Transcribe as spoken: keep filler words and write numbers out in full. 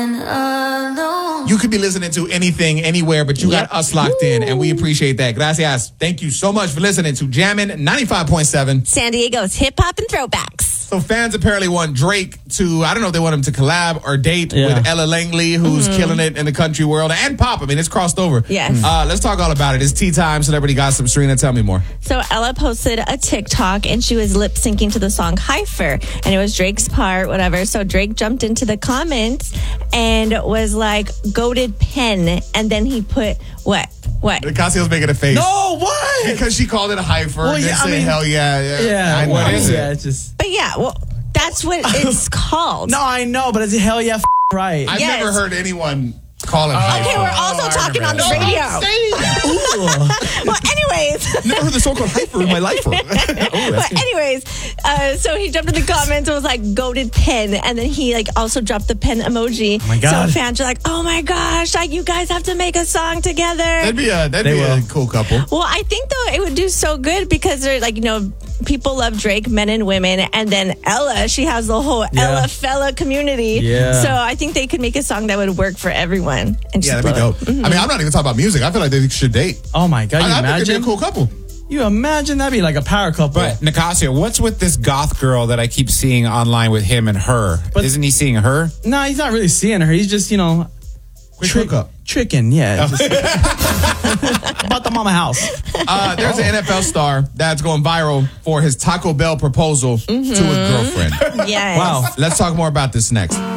You could be listening to anything, anywhere, but you Yep. got us locked in, and we appreciate that. Gracias. Thank you so much for listening to Jammin' ninety-five point seven. San Diego's hip hop and throwbacks. So fans apparently want Drake to, I don't know if they want him to collab or date Yeah. with Ella Langley, who's killing it in the country world, and pop. I mean, it's crossed over. Yes. Uh, let's talk all about it. It's Tea Time, Celebrity Gossip. Serena, tell me more. So Ella posted a TikTok and she was lip syncing to the song Heifer, and it was Drake's part, whatever. So Drake jumped into the comments and was like, goated pen. And then he put, what? What? Casio's making a face. No, what? Because she called it a heifer. Well, and yeah, then I said, mean- hell yeah. Yeah. Yeah. I know. what What is Yeah, it? it's just. But yeah, well, that's what it's called. No, I know, but it's hell yeah, f- right. I've Yes. never heard anyone call it heifer. Okay, we're also Oh, I talking on remember the that. radio. Well, anyways. Never heard the song called heifer in my life. But anyways, uh, so he jumped in the comments and was like, goated pen. And then he like also dropped the pen emoji. Oh my God. So fans are like, oh my gosh, like you guys have to make a song together. That'd be a that'd They be a will. cool couple. Well, I think though it would do so good because they're like, you know, people love Drake, men and women, and then Ella, she has the whole Yeah. Ella fella community. Yeah. So I think they could make a song that would work for everyone. And Yeah, just that'd be blow dope. it. Mhm. I mean, I'm not even talking about music. I feel like they should date. Oh my God, you I, I think imagine? they'd be a cool couple. You imagine that'd be like a power couple. But Nicasio, what's with this goth girl that I keep seeing online with him and her? But- Isn't he seeing her? No, he's not really seeing her. He's just, you know, Quick trick- hookup. tricking. Yeah. Just bought the mama house. Uh, there's an N F L star that's going viral for his Taco Bell proposal to his girlfriend. Yes. Wow. Let's talk more about this next.